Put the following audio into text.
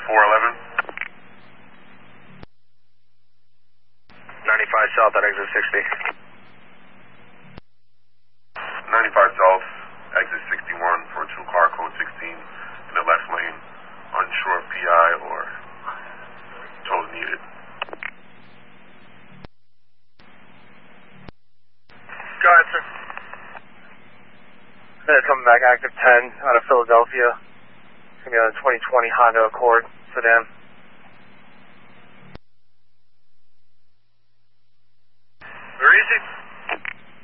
411. 95 south at exit 60. 95 south, exit 61 for 2-car code 16 in the left lane. Unsure PI or tows needed. Go ahead, sir. Coming back active 10 out of Philadelphia. It's going to be on a 2020 Honda Accord sedan. Where is it?